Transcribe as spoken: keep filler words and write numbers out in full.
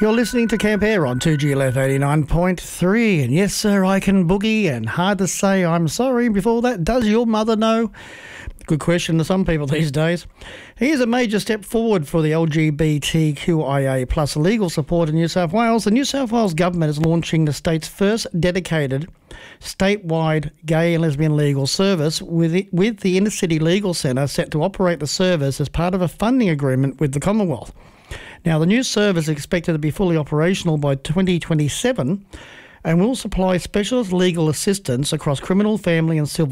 You're listening to Camp Air on two G L F eighty-nine point three. And yes, sir, I can boogie, and hard to say I'm sorry before that. Does your mother know? Good question to some people these days. Here's a major step forward for the L G B T Q I A plus legal support in New South Wales. The New South Wales government is launching the state's first dedicated statewide gay and lesbian legal service, with it, with the Inner City Legal Centre set to operate the service as part of a funding agreement with the Commonwealth. Now, the new service is expected to be fully operational by twenty twenty-seven and will supply specialist legal assistance across criminal, family and civil